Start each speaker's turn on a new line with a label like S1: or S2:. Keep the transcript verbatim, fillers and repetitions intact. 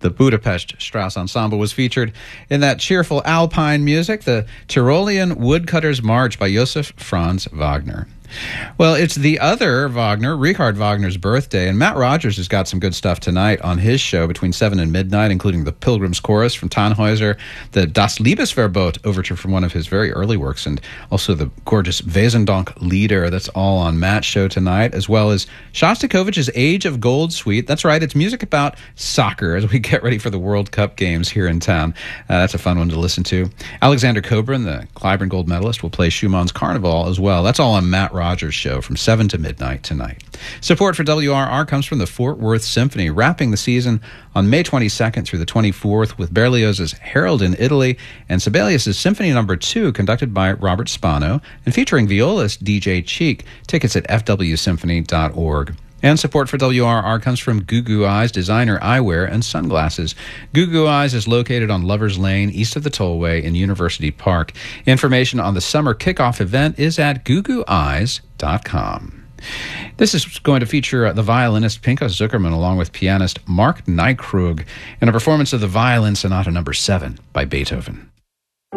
S1: The Budapest Strauss Ensemble was featured in that cheerful Alpine music, the Tyrolean Woodcutter's March by Joseph Franz Wagner. Well, it's the other Wagner, Richard Wagner's birthday, and Matt Rogers has got some good stuff tonight on his show between seven and midnight, including the Pilgrim's Chorus from Tannhäuser, the Das Liebesverbot overture from one of his very early works, and also the gorgeous Wesendonck Lieder. That's all on Matt's show tonight, as well as Shostakovich's Age of Gold suite. That's right, it's music about soccer as we get ready for the World Cup games here in town. Uh, that's a fun one to listen to. Alexander Kobrin, the Clyburn Gold medalist, will play Schumann's Carnival as well. That's all on Matt Rogers. Rogers Show from seven to midnight tonight. Support for W R R comes from the Fort Worth Symphony, wrapping the season on May twenty-second through the twenty-fourth with Berlioz's Harold in Italy and Sibelius' Symphony Number two, conducted by Robert Spano and featuring violist D J Cheek. Tickets at f w symphony dot org. And support for W R R comes from Goo Goo Eyes, designer eyewear and sunglasses. Goo Goo Eyes is located on Lovers Lane, east of the Tollway in University Park. Information on the summer kickoff event is at goo goo eyes dot com. This is going to feature the violinist Pinka Zuckerman along with pianist Mark Nykrug in a performance of the Violin Sonata Number seven by Beethoven.